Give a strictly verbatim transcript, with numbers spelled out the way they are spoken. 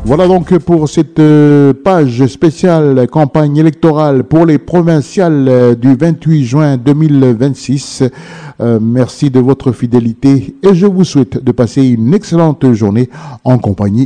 Voilà donc pour cette euh, page spéciale campagne électorale pour les provinciales euh, du vingt-huit juin deux mille vingt-six. Euh, merci de votre fidélité et je vous souhaite de passer une excellente journée en compagnie